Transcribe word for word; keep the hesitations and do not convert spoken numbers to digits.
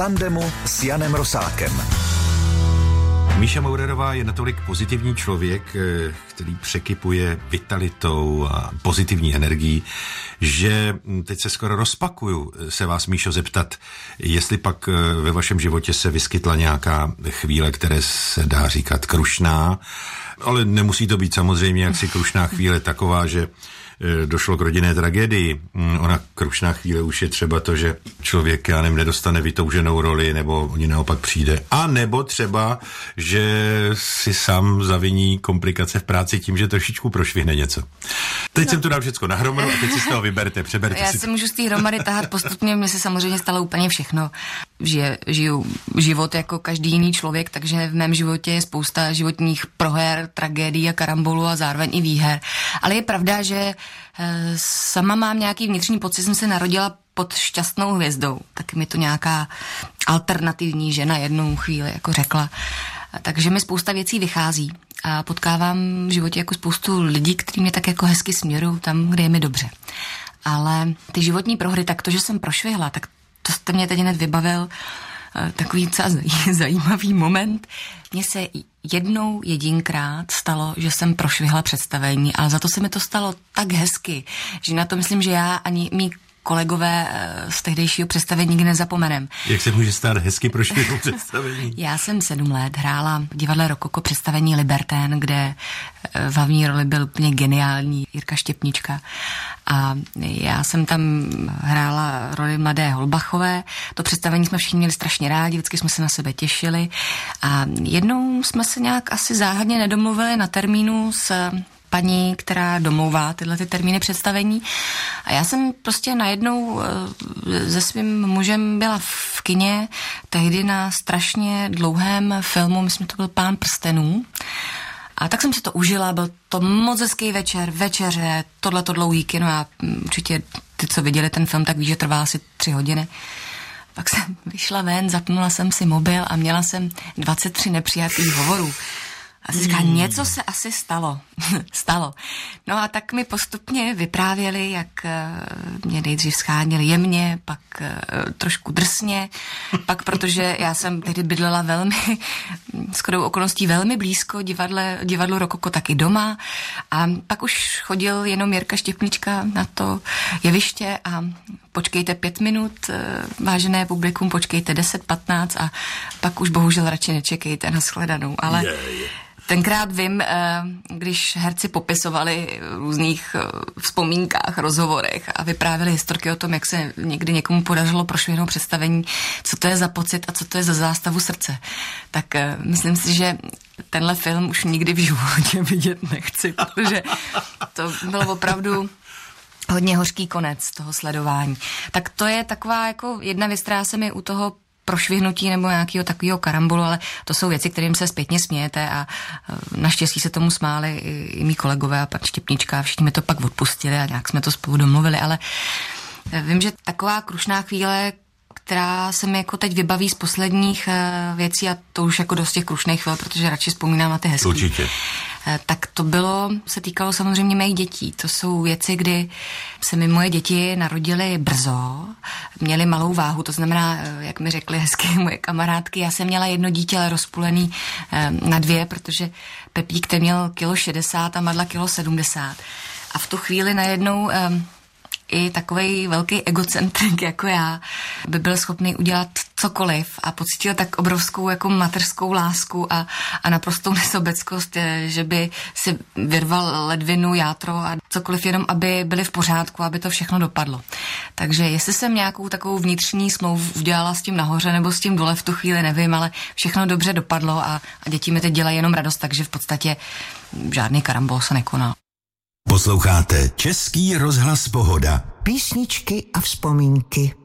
tandemu s Janem Rosákem. Míša Maurerová je natolik pozitivní člověk, který překypuje vitalitou a pozitivní energií, že teď se skoro rozpakuju se vás, Míšo, zeptat, jestli pak ve vašem životě se vyskytla nějaká chvíle, které se dá říkat krušná, ale nemusí to být samozřejmě jaksi krušná chvíle taková, že došlo k rodinné tragédii. Ona krušná chvíle už je třeba to, že člověk, já nevím, nedostane vytouženou roli, nebo oni naopak přijde. A nebo třeba, že si sám zaviní komplikace v práci tím, že trošičku prošvihne něco. Teď no. jsem to dal všecko na hromadu a teď si z toho vyberte, přeberte já si. Já si můžu z té hromady tahat postupně, mně se samozřejmě stalo úplně všechno. Žije, žiju život jako každý jiný člověk, takže v mém životě je spousta životních proher, tragédií a karambolů a zároveň i výher. Ale je pravda, že sama mám nějaký vnitřní pocit, jsem se narodila pod šťastnou hvězdou. Taky mi to nějaká alternativní žena jednou chvíli jako řekla. Takže mi spousta věcí vychází a potkávám v životě jako spoustu lidí, kteří mě tak jako hezky směrují tam, kde je mi dobře. Ale ty životní prohry, tak to, že jsem prošvihla, tak to jste mě teď hned vybavil takový docela zajímavý moment. Mně se jednou jedinkrát stalo, že jsem prošvihla představení, ale za to se mi to stalo tak hezky, že na to myslím, že já ani mý kolegové z tehdejšího představení nikdy nezapomenem. Jak se může stát hezky prošvihnout představení? Já jsem sedm let hrála v divadle Rokoko představení Libertén, kde v hlavní roli byl úplně geniální Jirka Štěpnička. A já jsem tam hrála roli mladé Holbachové. To představení jsme všichni měli strašně rádi, vždycky jsme se na sebe těšili. A jednou jsme se nějak asi záhadně nedomluvili na termínu s paní, která domlouvá tyhle ty termíny představení. A já jsem prostě najednou se svým mužem byla v kině, tehdy na strašně dlouhém filmu, myslím, to byl Pán prstenů. A tak jsem si to užila, byl to moc hezký večer, večeře, tohleto dlouhý kino a určitě ty, co viděli ten film, tak ví, že trvá asi tři hodiny. Pak jsem vyšla ven, zapnula jsem si mobil a měla jsem dvacet tři nepřijatých hovorů. A si říká, hmm. něco se asi stalo. stalo. No a tak mi postupně vyprávěli, jak mě nejdřív scháněli jemně, pak trošku drsně, pak protože já jsem tehdy bydlela velmi, shodou okolností velmi blízko divadle, divadlu Rokoko, taky doma a pak už chodil jenom Jirka Štěpnička na to jeviště a počkejte pět minut, vážené publikum, počkejte deset, patnáct a pak už bohužel radši nečekejte na shledanou, ale yeah, yeah. Tenkrát vím, když herci popisovali v různých vzpomínkách, rozhovorech a vyprávěli historky o tom, jak se někdy někomu podařilo prošvihnout představení, co to je za pocit a co to je za zástavu srdce. Tak myslím si, že tenhle film už nikdy v životě vidět nechci, protože to bylo opravdu hodně hořký konec toho sledování. Tak to je taková jako jedna věc, která se mi u toho prošvihnutí nebo nějakého takového karambolu, ale to jsou věci, kterým se zpětně smějete a naštěstí se tomu smáli i, i mý kolegové a pan Štěpnička a všichni mi to pak odpustili a nějak jsme to spolu domluvili, ale vím, že taková krušná chvíle, která se mi jako teď vybaví z posledních věcí a to už jako dost těch krušných chvíl, protože radši vzpomínám na ty hezký. Určitě. Tak to bylo, se týkalo samozřejmě mých dětí. To jsou věci, kdy se mi moje děti narodily brzo, měly malou váhu, to znamená, jak mi řekly hezky moje kamarádky, já jsem měla jedno dítě, ale rozpůlený na dvě, protože Pepík ten měl kilo šedesát a Madla kilo sedmdesát. A v tu chvíli najednou i takovej velký egocentrik jako já by byl schopný udělat cokoliv a pocítil tak obrovskou jako mateřskou lásku a, a naprostou nesobeckost, že by si vyrval ledvinu, játro a cokoliv jenom, aby byli v pořádku, aby to všechno dopadlo. Takže jestli jsem nějakou takovou vnitřní smlouvu udělala s tím nahoře nebo s tím dole v tu chvíli, nevím, ale všechno dobře dopadlo a, a děti mi teď dělají jenom radost, takže v podstatě žádný karambol se nekonal. Posloucháte Český rozhlas Pohoda. Písničky a vzpomínky.